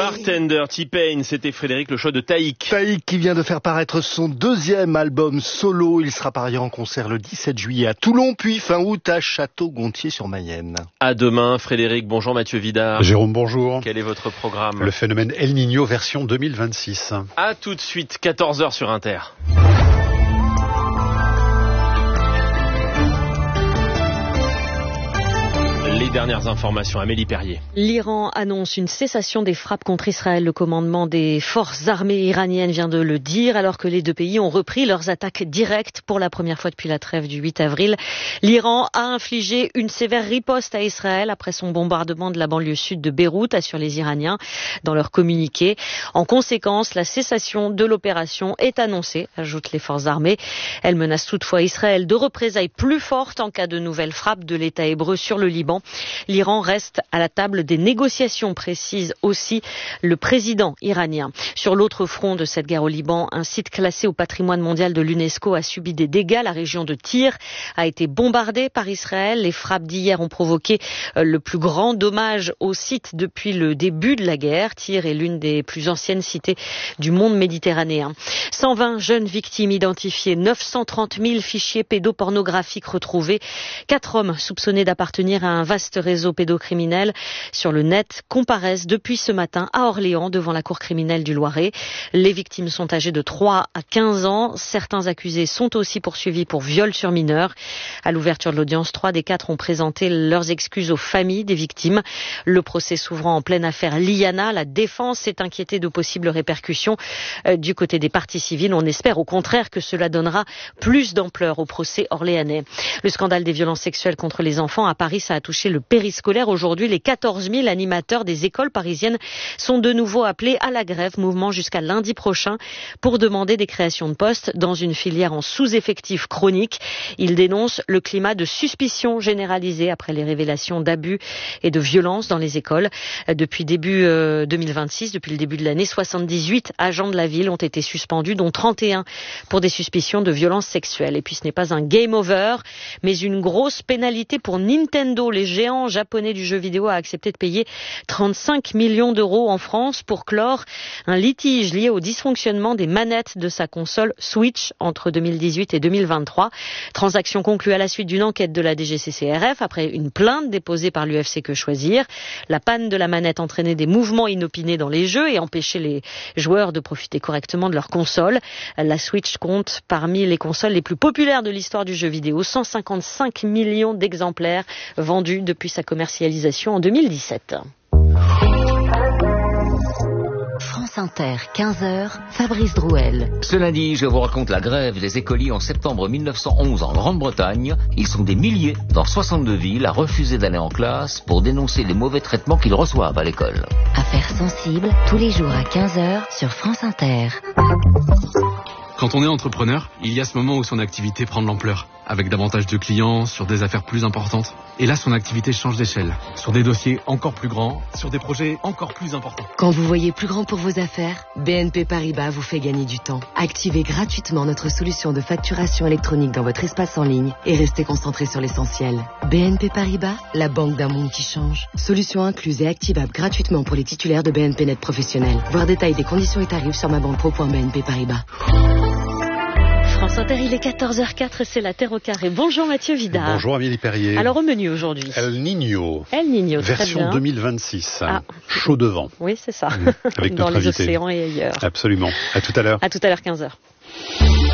Bartender, T-Pain, c'était Frédéric, le choix de Taïk. Taïk qui vient de faire paraître son deuxième album solo. Il sera par ailleurs en concert le 17 juillet à Toulon, puis fin août à Château-Gontier-sur-Mayenne. À demain, Frédéric. Bonjour Mathieu Vidard. Jérôme, bonjour. Quel est votre programme? Le phénomène El Niño version 2026. À tout de suite, 14h sur Inter. Les dernières informations, Amélie Perrier. L'Iran annonce une cessation des frappes contre Israël. Le commandement des forces armées iraniennes vient de le dire, alors que les deux pays ont repris leurs attaques directes pour la première fois depuis la trêve du 8 avril. L'Iran a infligé une sévère riposte à Israël après son bombardement de la banlieue sud de Beyrouth, assurent les Iraniens dans leur communiqué. En conséquence, la cessation de l'opération est annoncée, ajoutent les forces armées. Elle menace toutefois Israël de représailles plus fortes en cas de nouvelles frappes de l'État hébreu sur le Liban. L'Iran reste à la table des négociations, précise aussi le président iranien. Sur l'autre front de cette guerre au Liban, un site classé au patrimoine mondial de l'UNESCO a subi des dégâts. La région de Tyr a été bombardée par Israël. Les frappes d'hier ont provoqué le plus grand dommage au site depuis le début de la guerre. Tyr est l'une des plus anciennes cités du monde méditerranéen. 120 jeunes victimes identifiées, 930 000 fichiers pédopornographiques retrouvés. 4 hommes soupçonnés d'appartenir à un vaste réseau pédocriminel sur le net comparaissent depuis ce matin à Orléans devant la cour criminelle du Loiret. Les victimes sont âgées de 3 à 15 ans. Certains accusés sont aussi poursuivis pour viol sur mineurs. À l'ouverture de l'audience, 3 des 4 ont présenté leurs excuses aux familles des victimes. Le procès s'ouvrant en pleine affaire Liana, la défense s'est inquiétée de possibles répercussions du côté des parties civiles. On espère au contraire que cela donnera plus d'ampleur au procès orléanais. Le scandale des violences sexuelles contre les enfants à Paris, ça a touché le périscolaire. Aujourd'hui, les 14 000 animateurs des écoles parisiennes sont de nouveau appelés à la grève, mouvement jusqu'à lundi prochain, pour demander des créations de postes dans une filière en sous-effectif chronique. Ils dénoncent le climat de suspicion généralisé après les révélations d'abus et de violences dans les écoles. Depuis début 2026, depuis le début de l'année, 78 agents de la ville ont été suspendus, dont 31 pour des suspicions de violences sexuelles. Et puis ce n'est pas un game over, mais une grosse pénalité pour Nintendo. Les géants japonais du jeu vidéo a accepté de payer 35 millions d'euros en France pour clore un litige lié au dysfonctionnement des manettes de sa console Switch entre 2018 et 2023. Transaction conclue à la suite d'une enquête de la DGCCRF après une plainte déposée par l'UFC Que Choisir. La panne de la manette entraînait des mouvements inopinés dans les jeux et empêchait les joueurs de profiter correctement de leur console. La Switch compte parmi les consoles les plus populaires de l'histoire du jeu vidéo. 155 millions d'exemplaires vendus depuis sa commercialisation en 2017. France Inter, 15h, Fabrice Drouel. Ce lundi, je vous raconte la grève des écoliers en septembre 1911 en Grande-Bretagne. Ils sont des milliers dans 62 villes à refuser d'aller en classe pour dénoncer les mauvais traitements qu'ils reçoivent à l'école. Affaires sensibles, tous les jours à 15h sur France Inter. Quand on est entrepreneur, il y a ce moment où son activité prend de l'ampleur, avec davantage de clients, sur des affaires plus importantes. Et là, son activité change d'échelle, sur des dossiers encore plus grands, sur des projets encore plus importants. Quand vous voyez plus grand pour vos affaires, BNP Paribas vous fait gagner du temps. Activez gratuitement notre solution de facturation électronique dans votre espace en ligne et restez concentré sur l'essentiel. BNP Paribas, la banque d'un monde qui change. Solution incluse et activable gratuitement pour les titulaires de BNP Net professionnels. Voir détail des conditions et tarifs sur mabanque.pro.bnp Paribas. France Inter, il est 14h04 et c'est la Terre au carré. Bonjour Mathieu Vidard. Bonjour Amélie Perrier. Alors au menu aujourd'hui. El Niño. El Niño, version 2026. Ah. Chaud devant. Oui, c'est ça. Avec dans notre les invité. océans et ailleurs. Absolument. À tout à l'heure. À tout à l'heure 15h.